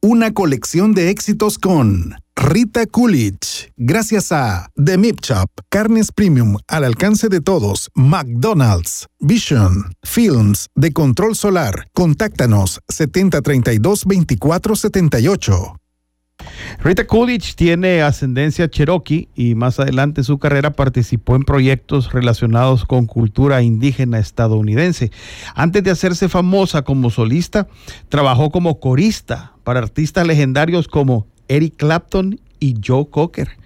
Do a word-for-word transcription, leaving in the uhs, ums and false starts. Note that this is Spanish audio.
una colección de éxitos con Rita Coolidge. Gracias a The Meat Shop, carnes premium al alcance de todos. McDonald's, Vision, Films de Control Solar. Contáctanos setenta treinta y dos veinticuatro setenta y ocho. Rita Coolidge tiene ascendencia cherokee y más adelante en su carrera participó en proyectos relacionados con cultura indígena estadounidense. Antes de hacerse famosa como solista, trabajó como corista para artistas legendarios como Eric Clapton y Joe Cocker.